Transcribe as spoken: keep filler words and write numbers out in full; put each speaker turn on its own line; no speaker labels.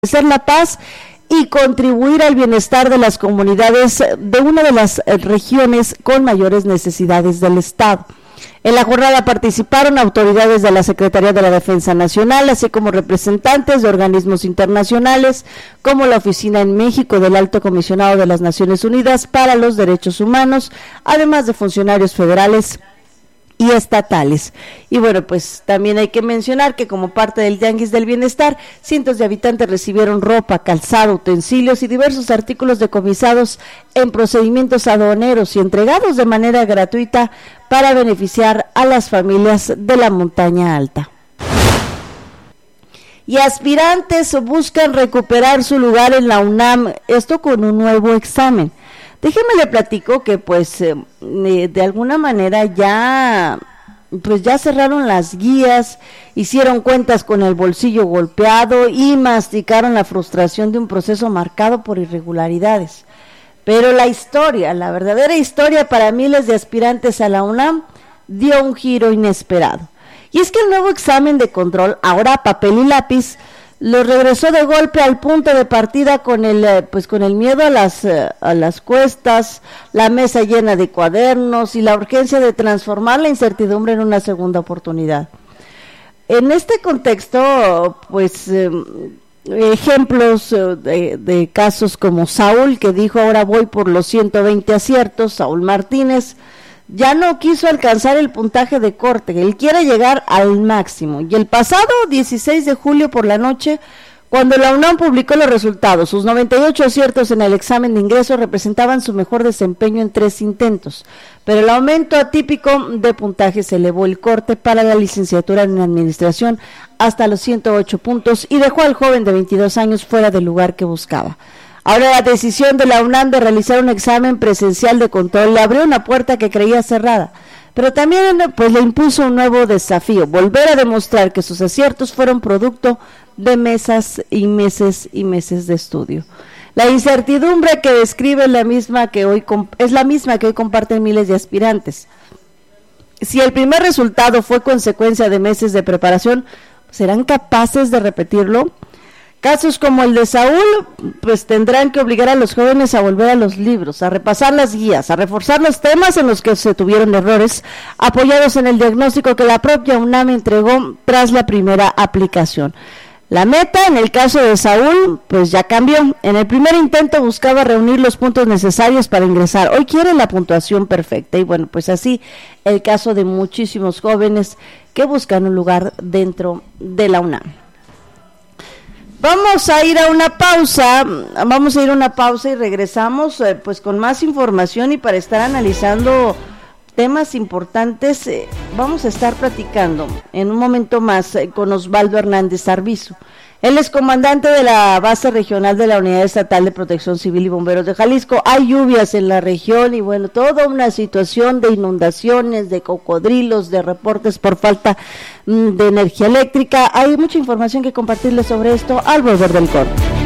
Ser la paz y contribuir al bienestar de las comunidades de una de las regiones con mayores necesidades del Estado. En la jornada participaron autoridades de la Secretaría de la Defensa Nacional, así como representantes de organismos internacionales, como la Oficina en México del Alto Comisionado de las Naciones Unidas para los Derechos Humanos, además de funcionarios federales y estatales. Y bueno, pues también hay que mencionar que como parte del Tianguis del Bienestar, cientos de habitantes recibieron ropa, calzado, utensilios y diversos artículos decomisados en procedimientos aduaneros y entregados de manera gratuita para beneficiar a las familias de la montaña alta. Y aspirantes buscan recuperar su lugar en la UNAM, esto con un nuevo examen. Déjeme le platico que pues eh, de alguna manera ya pues ya cerraron las guías, hicieron cuentas con el bolsillo golpeado y masticaron la frustración de un proceso marcado por irregularidades. Pero la historia, la verdadera historia para miles de aspirantes a la UNAM dio un giro inesperado. Y es que el nuevo examen de control, ahora papel y lápiz, lo regresó de golpe al punto de partida con el pues con el miedo a las a las cuestas, la mesa llena de cuadernos y la urgencia de transformar la incertidumbre en una segunda oportunidad. En este contexto, pues eh, ejemplos de, de casos como Saúl, que dijo ahora voy por los ciento veinte aciertos, Saúl Martínez, ya no quiso alcanzar el puntaje de corte, él quiere llegar al máximo. Y el pasado dieciséis de julio por la noche, cuando la UNAM publicó los resultados, sus noventa y ocho aciertos en el examen de ingreso representaban su mejor desempeño en tres intentos, pero el aumento atípico de puntajes elevó el corte para la licenciatura en administración hasta los ciento ocho puntos y dejó al joven de veintidós años fuera del lugar que buscaba. Ahora la decisión de la UNAM de realizar un examen presencial de control le abrió una puerta que creía cerrada, pero también pues le impuso un nuevo desafío, volver a demostrar que sus aciertos fueron producto de meses y meses y meses de estudio. La incertidumbre que describe la misma que hoy es la misma que hoy comparten miles de aspirantes. Si el primer resultado fue consecuencia de meses de preparación, ¿serán capaces de repetirlo? Casos como el de Saúl, pues tendrán que obligar a los jóvenes a volver a los libros, a repasar las guías, a reforzar los temas en los que se tuvieron errores, apoyados en el diagnóstico que la propia UNAM entregó tras la primera aplicación. La meta, en el caso de Saúl, pues ya cambió. En el primer intento buscaba reunir los puntos necesarios para ingresar. Hoy quiere la puntuación perfecta. Y bueno, pues así el caso de muchísimos jóvenes que buscan un lugar dentro de la UNAM. Vamos a ir a una pausa, vamos a ir a una pausa y regresamos eh, pues con más información y para estar analizando temas importantes. Eh, vamos a estar platicando en un momento más eh, con Osvaldo Hernández Arbizu. Él es comandante de la base regional de la Unidad Estatal de Protección Civil y Bomberos de Jalisco. Hay lluvias en la región y bueno, toda una situación de inundaciones, de cocodrilos, de reportes por falta mm, de energía eléctrica. Hay mucha información que compartirles sobre esto al volver del corte.